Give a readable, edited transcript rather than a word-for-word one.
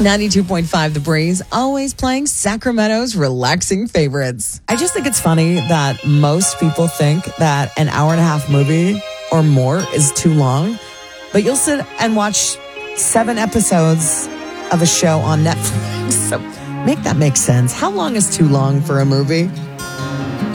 92.5 The Breeze, always playing Sacramento's relaxing favorites. I just think it's funny that most people think that an hour and a half movie or more is too long, but you'll sit and watch 7 episodes of a show on Netflix. So make that make sense. How long is too long for a movie?